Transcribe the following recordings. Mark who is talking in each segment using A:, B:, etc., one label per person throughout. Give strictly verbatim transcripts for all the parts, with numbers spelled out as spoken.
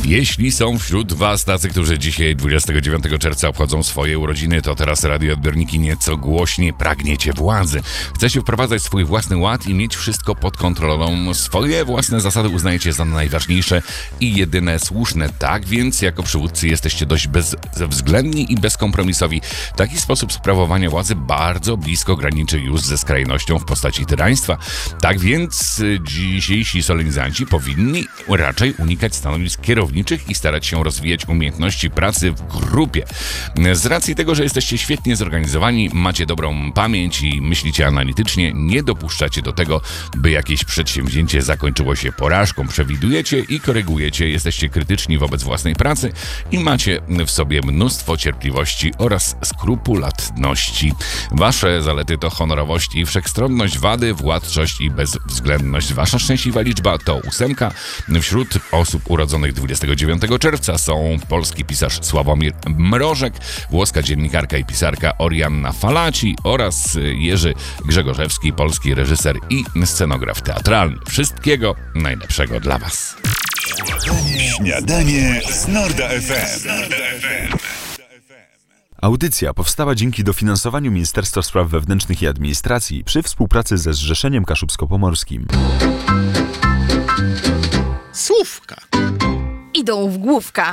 A: Jeśli są wśród was tacy, którzy dzisiaj dwudziestego dziewiątego czerwca obchodzą swoje urodziny, to teraz radioodbiorniki nieco głośniej, pragniecie władzy. Chcecie wprowadzać swój własny ład i mieć wszystko pod kontrolą. Swoje własne zasady uznajecie za najważniejsze i jedyne słuszne. Tak więc jako przywódcy jesteście dość bezwzględni i bezkompromisowi. Taki sposób sprawowania władzy bardzo blisko graniczy już ze skrajnością w postaci tyraństwa. Tak więc dzisiejsi solenizanci powinni raczej unikać stanowisk kierowniczych i starać się rozwijać umiejętności pracy w grupie. Z racji tego, że jesteście świetnie zorganizowani, macie dobrą pamięć i myślicie analitycznie, nie dopuszczacie do tego, by jakieś przedsięwzięcie zakończyło się porażką. Przewidujecie i korygujecie, jesteście krytyczni wobec własnej pracy i macie w sobie mnóstwo cierpliwości oraz skrupulatności. Wasze zalety to honorowość i wszechstronność, wady, władczość i bezwzględność. Wasza szczęśliwa liczba to ósemka. Wśród osób urodzonych dwudziestego dziewiątego czerwca są polski pisarz Sławomir Mrożek, włoska dziennikarka i pisarka Orianna Falaci oraz Jerzy Grzegorzewski, polski reżyser i scenograf teatralny. Wszystkiego najlepszego dla was.
B: Śniadanie z Norda F M.
C: Audycja powstała dzięki dofinansowaniu Ministerstwa Spraw Wewnętrznych i Administracji przy współpracy ze Zrzeszeniem Kaszubsko-Pomorskim.
D: Słówka
E: idą w główka.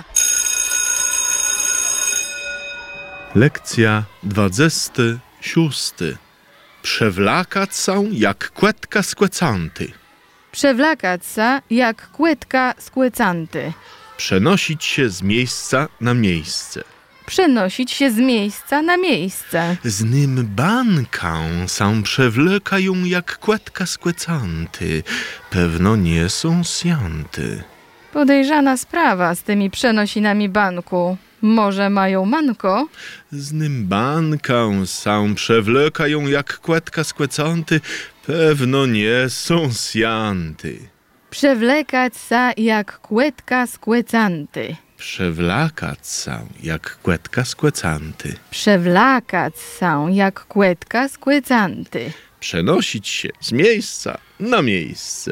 D: Lekcja dwadzesty siósty. Przewlakać są jak kłetka skłecanty.
E: Przewlakać sa jak kłetka skłecanty.
D: Przenosić się z miejsca na miejsce.
E: Przenosić się z miejsca na miejsce.
D: Z nim banką są przewlekają jak kłetka skłecanty. Pewno nie są sjanty.
E: Podejrzana sprawa z tymi przenosinami banku. Może mają manko?
D: Z nim banką są przewlekają jak kłetka skłecanty. Pewno nie są sjanty.
E: Przewlekać sa jak kłetka skłecanty.
D: Przewlakać są jak kłetka skłecanty.
E: Przewlakać są jak kłetka skłecanty.
D: Przenosić się z miejsca na miejsce.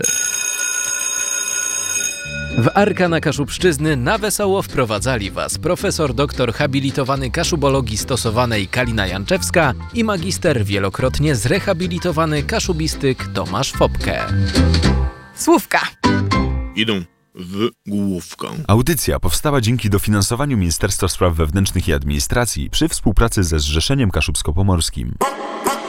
F: W Arkana Kaszubszczyzny na wesoło wprowadzali was profesor doktor habilitowany kaszubologii stosowanej Kalina Janczewska i magister wielokrotnie zrehabilitowany kaszubistyk Tomasz Fopke.
E: Słówka
D: idą w główkę.
C: Audycja powstała dzięki dofinansowaniu Ministerstwa Spraw Wewnętrznych i Administracji przy współpracy ze Zrzeszeniem Kaszubsko-Pomorskim.